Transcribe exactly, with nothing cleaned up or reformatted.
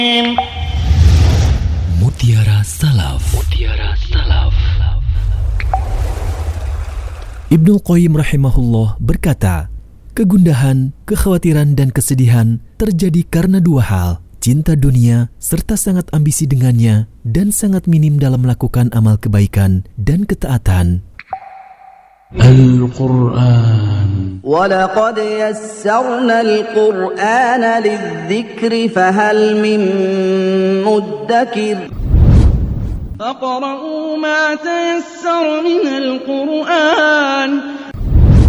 Mutiara Salaf. Mutiara Salaf. Ibnu Qayyim rahimahullah berkata, kegundahan, kekhawatiran dan kesedihan terjadi karena dua hal, cinta dunia serta sangat ambisi dengannya dan sangat minim dalam melakukan amal kebaikan dan ketaatan. Al-Quran. وَلَقَدْ يَسَّرْنَا الْقُرْآنَ لِلذِّكْرِ فَهَلْ مِن مُّدَّكِرٍ فَاقْرَؤُوا مَا تَيَسَّرَ مِنَ الْقُرْآنِ